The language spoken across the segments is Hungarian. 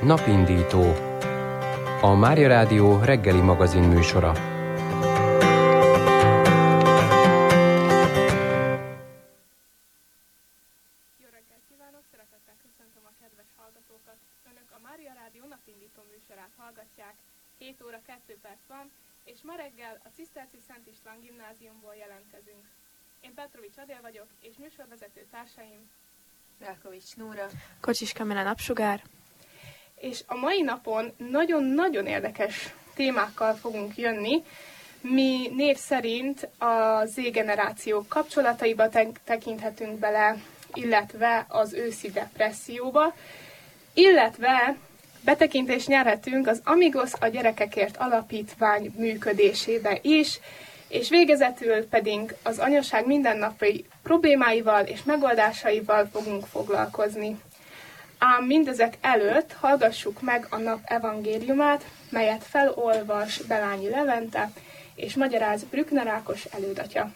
Napindító, a Mária Rádió reggeli magazin műsora. Jó reggelt kívánok, szeretettel köszöntöm a kedves hallgatókat. Önök a Mária Rádió napindító műsorát hallgatják, 7 óra 2 perc van, és ma reggel a Ciszterci Szent István gimnáziumból jelentkezünk. Én Petrovics Adél vagyok, és műsorvezető társaim Rálkovics Nóra, Kocsis Kamila Napsugár. És a mai napon nagyon-nagyon érdekes témákkal fogunk jönni. Mi név szerint a Z-generációk kapcsolataiba tekinthetünk bele, illetve az őszi depresszióba, illetve betekintést nyerhetünk az Amigos a gyerekekért alapítvány működésébe is, és végezetül pedig az anyaság mindennapi problémáival és megoldásaival fogunk foglalkozni. Ám mindezek előtt hallgassuk meg a nap evangéliumát, melyet felolvas Belányi Levente, és magyaráz Brückner Ákos elődatja.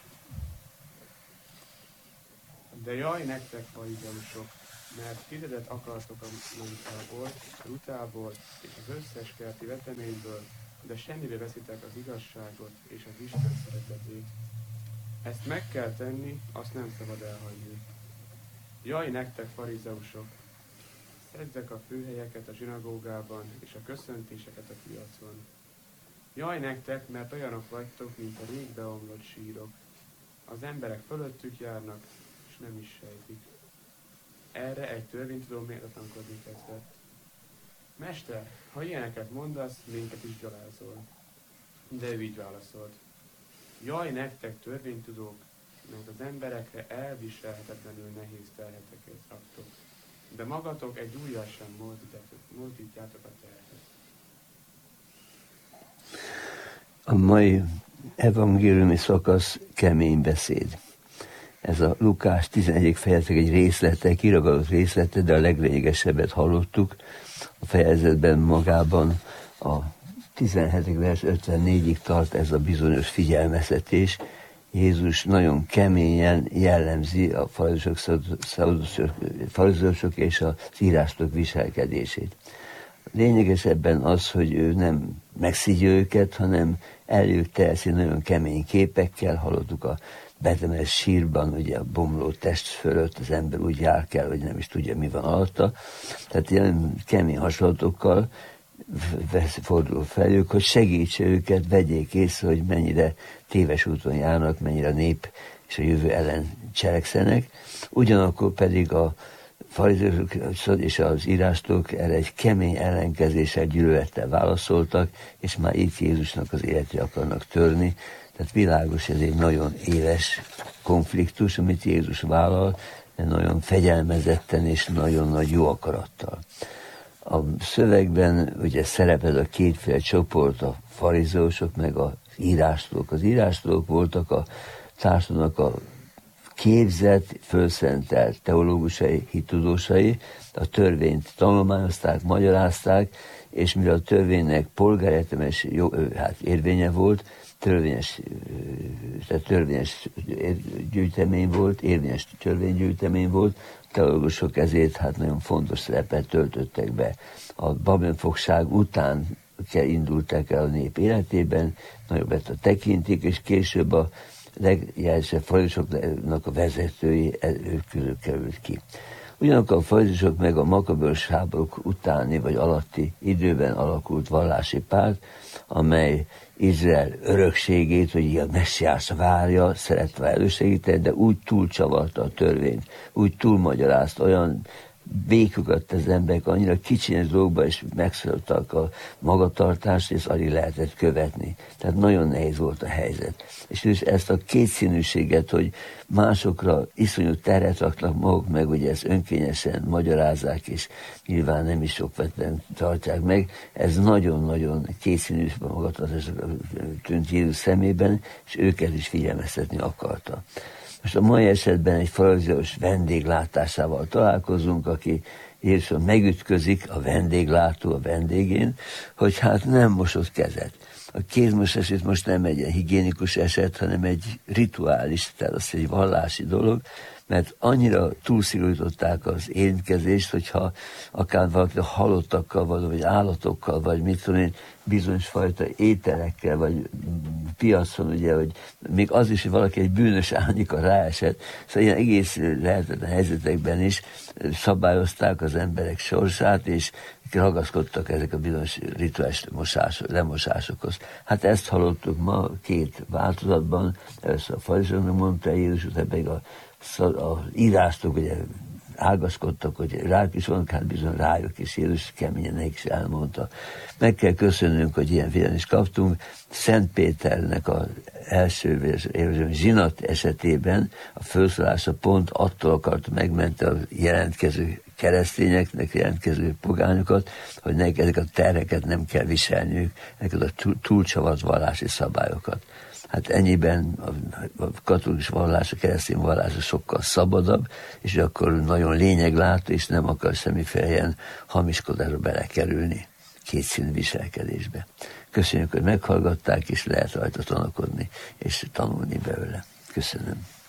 De jaj nektek, farizeusok, mert tizedet akartok a munkából, a rutából és az összes kerti veteményből, de semmibe veszitek az igazságot és az Isten szeretetét. Ezt meg kell tenni, azt nem szabad elhagyni. Jaj nektek, farizeusok! Szedtek a főhelyeket a zsinagógában és a köszöntéseket a piacon. Jaj nektek, mert olyanok vagytok, mint a rég beomlott sírok. Az emberek fölöttük járnak, és nem is sejtik. Erre egy törvénytudó méltatlankodni kezdett. Mester, ha ilyeneket mondasz, minket is gyalázol. De ő így válaszolt. Jaj nektek, törvénytudók, mert az emberekre elviselhetetlenül nehéz terheteket raktok. De magatok egy ujjal sem mozdítjátok a terhet. A mai evangéliumi szakasz kemény beszéd. Ez a Lukás 11. fejezetek egy részlete, kiragadott részlete, de a leglényegesebbet hallottuk. A fejezetben magában a 17. vers 54-ig tart ez a bizonyos figyelmeztetés. Jézus nagyon keményen jellemzi a farizeusok és az írástól viselkedését. Lényeges ebben az, hogy ő nem megszígye őket, hanem eljük teszi nagyon kemény képekkel. Hallottuk a betemes sírban, ugye a bomló test fölött az ember úgy jár kell, hogy nem is tudja, mi van alatta. Tehát ilyen kemény hasonlatokkal fordul felük, hogy segítse őket, vegyék észre, hogy mennyire téves úton járnak, mennyire a nép és a jövő ellen cselekszenek. Ugyanakkor pedig a farizeusok és az írástól erre egy kemény ellenkezéssel, gyűlölettel válaszoltak, és már itt Jézusnak az életre akarnak törni. Tehát világos, ez egy nagyon éles konfliktus, amit Jézus vállal, de nagyon fegyelmezetten és nagyon nagy jó akarattal. A szövegben ugye szerepel a kétféle csoport, a farizeusok meg az írástudók. Az írástudók voltak a társadalomnak a képzett, fölszentelt teológusai, hittudósai, a törvényt tanulmányozták, magyarázták, és mivel a törvénynek polgáregyetemes érvénye volt, törvényes gyűjtemény volt, érvényes törvénygyűjtemény volt, teológusok ezért nagyon fontos szerepet töltöttek be. A babilonfogság után indultak el a nép életében, nagyobbet a tekintik, és később a legjelesebb farizeusoknak a vezetői ők közül került ki. Ugyanakkor a farizeusok meg a makabős háborúk utáni vagy alatti időben alakult vallási párt, amely Izrael örökségét, hogy a messiás várja, szeretve elősegíteni, de úgy túlcsavarta a törvényt, úgy túlmagyarázta, olyan béküket az emberek annyira kicsinyes dolgokban is megszorultak a magatartást, és alig lehetett követni. Tehát nagyon nehéz volt a helyzet. És ezt a kétszínűséget, hogy másokra iszonyú terhet raknak maguk meg, ugye ezt önkényesen magyarázzák, és nyilván nem is sok vetben tartják meg, ez nagyon-nagyon kétszínű magatartásra tűnt Jézus szemében, és őket is figyelmeztetni akarta. Most a mai esetben egy farizeus vendéglátásával találkozunk, aki Jézuson megütközik a vendéglátó a vendégén, hogy hát nem mosott kezet. A kézmosás itt most nem egy higiénikus eset, hanem egy rituális, tehát az egy vallási dolog, mert annyira túlszigorították az érintkezést, hogyha akár valaki halottakkal, vagy állatokkal, vagy mit tudom én, bizonyos fajta ételekkel, vagy piacon, ugye, hogy még az is, hogy valaki egy bűnös árnyéka ráesett. Szóval ilyen egész lehetetlen helyzetekben is szabályozták az emberek sorsát, és ragaszkodtak ezek a bizonyos rituális lemosásokhoz. Hát ezt hallottuk ma két változatban, először a farizeusoknak mondta Jézus, utána pedig a írásztok, ugye ágaszkodtak, hogy rájuk is vannak, hát bizony rájuk is, Jézus keményen nekik is elmondta. Meg kell köszönnünk, hogy ilyen figyelmést kaptunk. Szent Péternek az első zsinat esetében a felszólása pont attól akart megmenteni a jelentkező keresztényeknek, jelentkező pogányokat, hogy nekik ezeket a terheket nem kell viselniük, ezeket a túlcsavart vallási szabályokat. Hát ennyiben a katolikus vallás, a keresztény vallás sokkal szabadabb, és akkor nagyon lényeglátó, és nem akar semmiféle ilyen hamiskodásra belekerülni, kétszínű viselkedésbe. Köszönjük, hogy meghallgatták, és lehet rajta tanakodni, és tanulni belőle. Köszönöm.